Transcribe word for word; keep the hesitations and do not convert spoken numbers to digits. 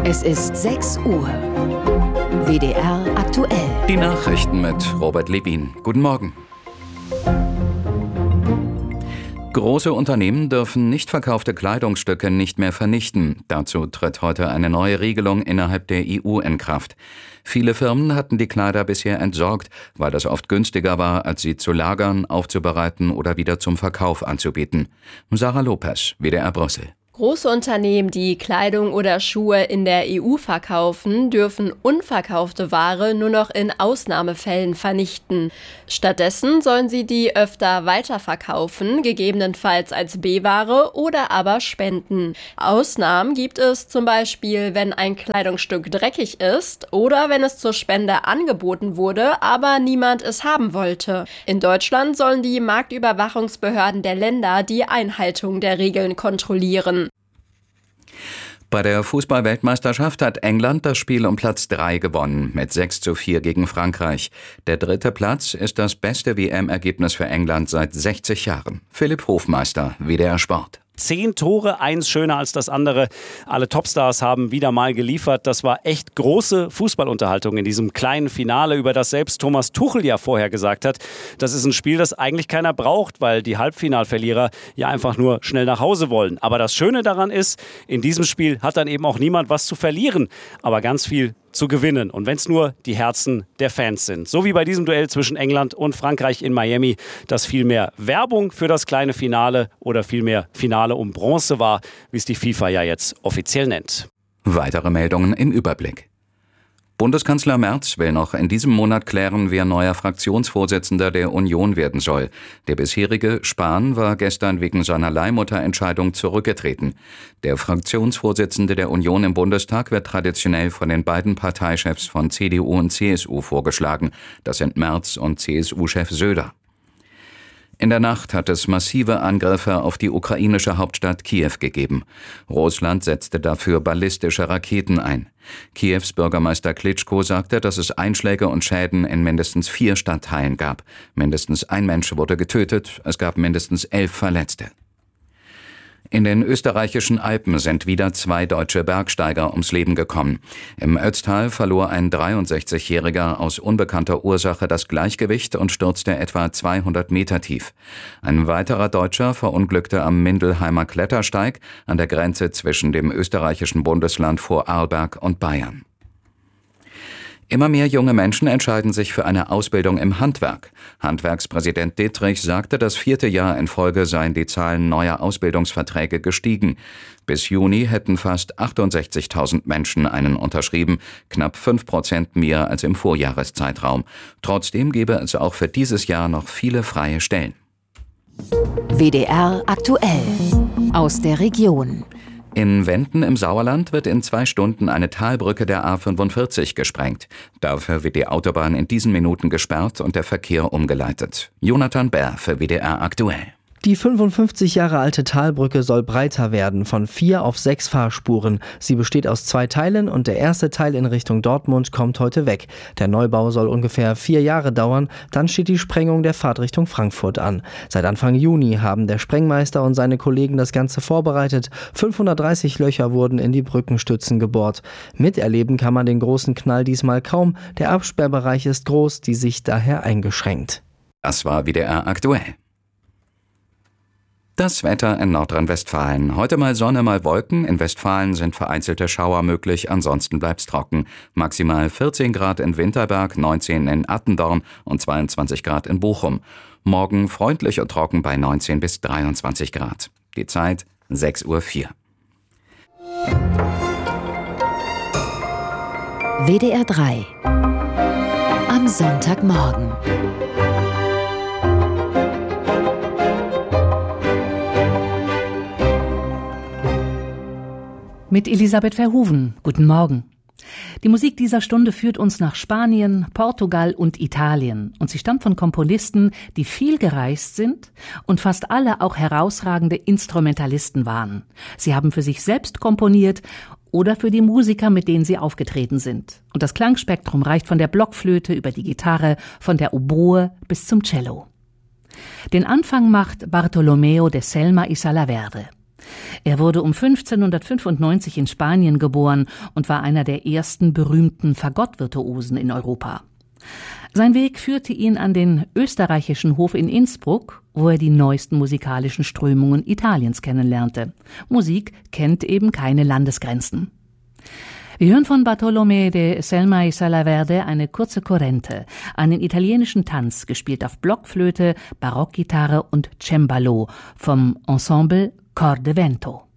Es ist sechs Uhr. W D R aktuell. Die Nachrichten mit Robert Levin. Guten Morgen. Große Unternehmen dürfen nicht verkaufte Kleidungsstücke nicht mehr vernichten. Dazu tritt heute eine neue Regelung innerhalb der E U in Kraft. Viele Firmen hatten die Kleider bisher entsorgt, weil das oft günstiger war, als sie zu lagern, aufzubereiten oder wieder zum Verkauf anzubieten. Sarah Lopez, W D R Brüssel. Große Unternehmen, die Kleidung oder Schuhe in der E U verkaufen, dürfen unverkaufte Ware nur noch in Ausnahmefällen vernichten. Stattdessen sollen sie die öfter weiterverkaufen, gegebenenfalls als B-Ware oder aber spenden. Ausnahmen gibt es zum Beispiel, wenn ein Kleidungsstück dreckig ist oder wenn es zur Spende angeboten wurde, aber niemand es haben wollte. In Deutschland sollen die Marktüberwachungsbehörden der Länder die Einhaltung der Regeln kontrollieren. Bei der Fußball-Weltmeisterschaft hat England das Spiel um Platz drei gewonnen, mit sechs zu vier gegen Frankreich. Der dritte Platz ist das beste W M-Ergebnis für England seit sechzig Jahren. Philipp Hofmeister, W D R Sport. Zehn Tore, eins schöner als das andere. Alle Topstars haben wieder mal geliefert. Das war echt große Fußballunterhaltung in diesem kleinen Finale, über das selbst Thomas Tuchel ja vorher gesagt hat. Das ist ein Spiel, das eigentlich keiner braucht, weil die Halbfinalverlierer ja einfach nur schnell nach Hause wollen. Aber das Schöne daran ist, in diesem Spiel hat dann eben auch niemand was zu verlieren, aber ganz viel zu gewinnen. Und wenn es nur die Herzen der Fans sind. So wie bei diesem Duell zwischen England und Frankreich in Miami, das viel mehr Werbung für das kleine Finale oder vielmehr Finale um Bronze war, wie es die FIFA ja jetzt offiziell nennt. Weitere Meldungen im Überblick. Bundeskanzler Merz will noch in diesem Monat klären, wer neuer Fraktionsvorsitzender der Union werden soll. Der bisherige Spahn war gestern wegen seiner Leihmutterentscheidung zurückgetreten. Der Fraktionsvorsitzende der Union im Bundestag wird traditionell von den beiden Parteichefs von C D U und C S U vorgeschlagen. Das sind Merz und C S U-Chef Söder. In der Nacht hat es massive Angriffe auf die ukrainische Hauptstadt Kiew gegeben. Russland setzte dafür ballistische Raketen ein. Kiews Bürgermeister Klitschko sagte, dass es Einschläge und Schäden in mindestens vier Stadtteilen gab. Mindestens ein Mensch wurde getötet, es gab mindestens elf Verletzte. In den österreichischen Alpen sind wieder zwei deutsche Bergsteiger ums Leben gekommen. Im Ötztal verlor ein dreiundsechzigjähriger aus unbekannter Ursache das Gleichgewicht und stürzte etwa zweihundert Meter tief. Ein weiterer Deutscher verunglückte am Mindelheimer Klettersteig an der Grenze zwischen dem österreichischen Bundesland Vorarlberg und Bayern. Immer mehr junge Menschen entscheiden sich für eine Ausbildung im Handwerk. Handwerkspräsident Dittrich sagte, das vierte Jahr in Folge seien die Zahlen neuer Ausbildungsverträge gestiegen. Bis Juni hätten fast achtundsechzigtausend Menschen einen unterschrieben, knapp fünf Prozent mehr als im Vorjahreszeitraum. Trotzdem gäbe es auch für dieses Jahr noch viele freie Stellen. W D R aktuell aus der Region. In Wenden im Sauerland wird in zwei Stunden eine Talbrücke der A fünfundvierzig gesprengt. Dafür wird die Autobahn in diesen Minuten gesperrt und der Verkehr umgeleitet. Jonathan Bär für W D R aktuell. Die fünfundfünfzig Jahre alte Talbrücke soll breiter werden, von vier auf sechs Fahrspuren. Sie besteht aus zwei Teilen und der erste Teil in Richtung Dortmund kommt heute weg. Der Neubau soll ungefähr vier Jahre dauern, dann steht die Sprengung der Fahrtrichtung Frankfurt an. Seit Anfang Juni haben der Sprengmeister und seine Kollegen das Ganze vorbereitet. fünfhundertdreißig Löcher wurden in die Brückenstützen gebohrt. Miterleben kann man den großen Knall diesmal kaum. Der Absperrbereich ist groß, die Sicht daher eingeschränkt. Das war W D R aktuell. Das Wetter in Nordrhein-Westfalen. Heute mal Sonne, mal Wolken. In Westfalen sind vereinzelte Schauer möglich, ansonsten bleibt's trocken. Maximal vierzehn Grad in Winterberg, neunzehn in Attendorn und zweiundzwanzig Grad in Bochum. Morgen freundlich und trocken bei neunzehn bis dreiundzwanzig Grad. Die Zeit sechs Uhr vier. W D R drei am Sonntagmorgen. Mit Elisabeth Verhoeven. Guten Morgen. Die Musik dieser Stunde führt uns nach Spanien, Portugal und Italien. Und sie stammt von Komponisten, die viel gereist sind und fast alle auch herausragende Instrumentalisten waren. Sie haben für sich selbst komponiert oder für die Musiker, mit denen sie aufgetreten sind. Und das Klangspektrum reicht von der Blockflöte über die Gitarre, von der Oboe bis zum Cello. Den Anfang macht Bartolomeo de Selma y Salaverde. Er wurde um fünfzehnhundertfünfundneunzig in Spanien geboren und war einer der ersten berühmten Fagottvirtuosen in Europa. Sein Weg führte ihn an den österreichischen Hof in Innsbruck, wo er die neuesten musikalischen Strömungen Italiens kennenlernte. Musik kennt eben keine Landesgrenzen. Wir hören von Bartolomé de Selma y Salaverde eine kurze Corrente, einen italienischen Tanz, gespielt auf Blockflöte, Barockgitarre und Cembalo vom Ensemble Cor de Vento.